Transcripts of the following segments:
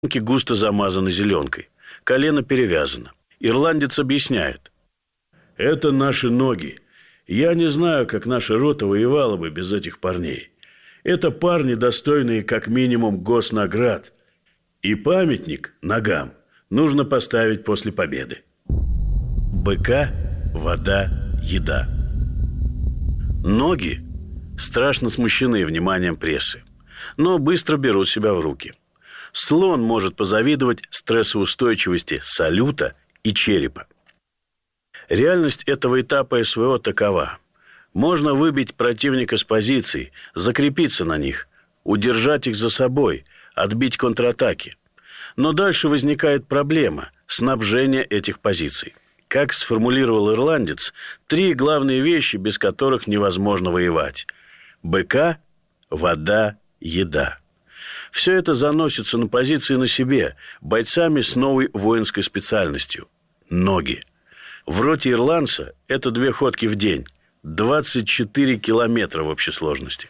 густо замазаны зеленкой. Колено перевязано. Ирландец объясняет. «Это наши ноги. Я не знаю, как наша рота воевала бы без этих парней. Это парни, достойные как минимум госнаград. И памятник ногам нужно поставить после победы». БК, вода, еда. Ноги страшно смущены вниманием прессы, но быстро берут себя в руки. Слон может позавидовать стрессоустойчивости салюта и черепа. Реальность этого этапа СВО такова. Можно выбить противника с позиций, закрепиться на них, удержать их за собой, отбить контратаки. Но дальше возникает проблема снабжения этих позиций. Как сформулировал ирландец, 3 главные вещи, без которых невозможно воевать. БК, вода, еда. Все это заносится на позиции на себе, бойцами с новой воинской специальностью – ноги. В роте ирландца это 2 ходки в день, 24 километра в общей сложности.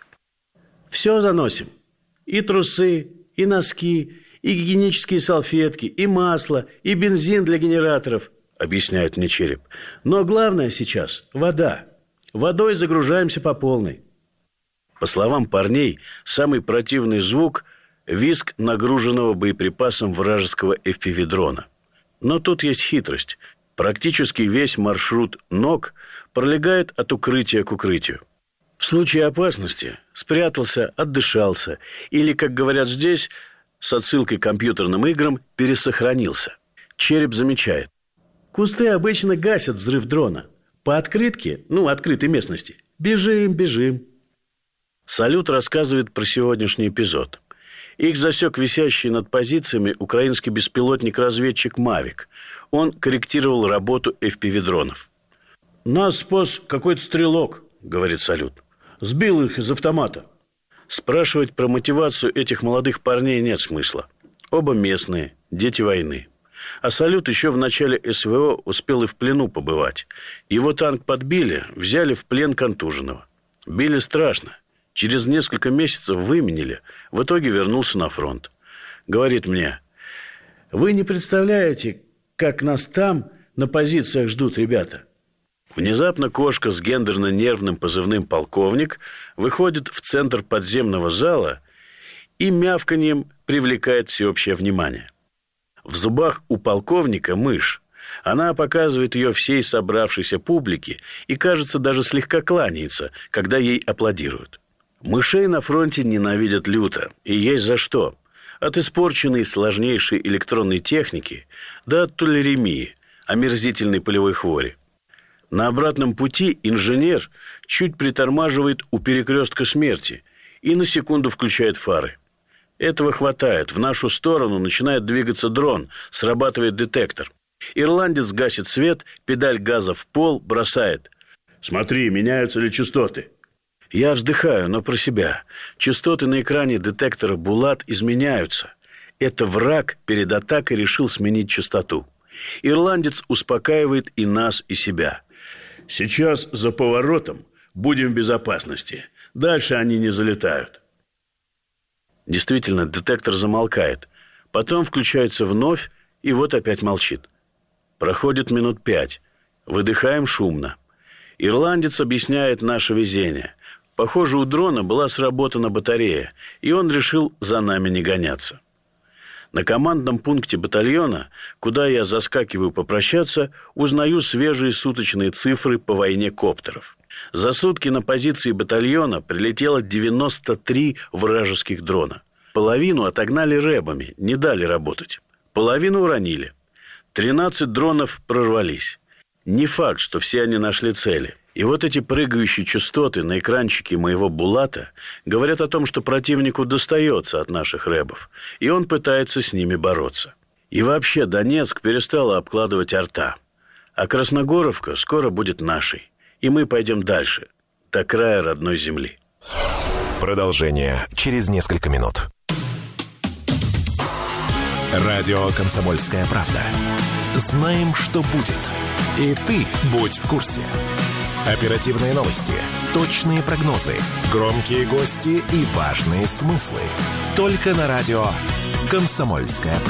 Все заносим. И трусы, и носки, и гигиенические салфетки, и масло, и бензин для генераторов, объясняет мне Череп. Но главное сейчас – вода. Водой загружаемся по полной. По словам парней, самый противный звук – визг нагруженного боеприпасом вражеского FPV-дрона. Но тут есть хитрость. Практически весь маршрут ног пролегает от укрытия к укрытию. В случае опасности спрятался, отдышался или, как говорят здесь, с отсылкой к компьютерным играм, пересохранился. Череп замечает. Кусты обычно гасят взрыв дрона. По открытке, открытой местности, бежим. Салют рассказывает про сегодняшний эпизод. Их засек висящий над позициями украинский беспилотник-разведчик «Мавик». Он корректировал работу FPV-дронов. «Нас спас какой-то стрелок», — говорит Салют. «Сбил их из автомата». Спрашивать про мотивацию этих молодых парней нет смысла. Оба местные, дети войны. А Салют еще в начале СВО успел и в плену побывать. Его танк подбили, взяли в плен контуженного. Били страшно. Через несколько месяцев выменили. В итоге вернулся на фронт. Говорит мне: «Вы не представляете, как нас там на позициях ждут ребята». Внезапно кошка с гендерно-нервным позывным «Полковник» выходит в центр подземного зала и мявканьем привлекает всеобщее внимание. В зубах у полковника мышь. Она показывает ее всей собравшейся публике и, кажется, даже слегка кланяется, когда ей аплодируют. Мышей на фронте ненавидят люто, и есть за что. От испорченной сложнейшей электронной техники до толеремии, омерзительной полевой хвори. На обратном пути инженер чуть притормаживает у перекрестка смерти и на секунду включает фары. Этого хватает. В нашу сторону начинает двигаться дрон, срабатывает детектор. Ирландец гасит свет, педаль газа в пол, бросает: «Смотри, меняются ли частоты?» Я вздыхаю, но про себя. Частоты на экране детектора «Булат» изменяются. Это враг перед атакой решил сменить частоту. Ирландец успокаивает и нас, и себя. «Сейчас за поворотом будем в безопасности. Дальше они не залетают». Действительно, детектор замолкает. Потом включается вновь, и вот опять молчит. Проходит минут 5. Выдыхаем шумно. Ирландец объясняет наше везение. Похоже, у дрона была сработана батарея, и он решил за нами не гоняться. На командном пункте батальона, куда я заскакиваю попрощаться, узнаю свежие суточные цифры по войне коптеров. За сутки на позиции батальона прилетело 93 вражеских дрона. Половину отогнали рэбами, не дали работать. Половину уронили. 13 дронов прорвались. Не факт, что все они нашли цели. И вот эти прыгающие частоты на экранчике моего «Булата» говорят о том, что противнику достается от наших рэбов, и он пытается с ними бороться. И вообще Донецк перестала обкладывать арта. А Красногоровка скоро будет нашей. И мы пойдем дальше, до края родной земли. Продолжение через несколько минут. Радио «Комсомольская правда». Знаем, что будет. И ты будь в курсе. Оперативные новости, точные прогнозы, громкие гости и важные смыслы. Только на радио «Комсомольская правда».